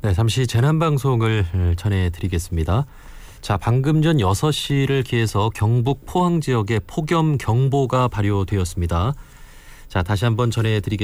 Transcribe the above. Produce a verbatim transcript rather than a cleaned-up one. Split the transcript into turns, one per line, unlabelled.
네, 잠시 재난방송을 전해드리겠습니다. 자, 방금 전 여섯 시를 기해서 경북 포항 지역에 폭염 경보가 발효되었습니다. 자, 다시 한번 전해드리겠습니다.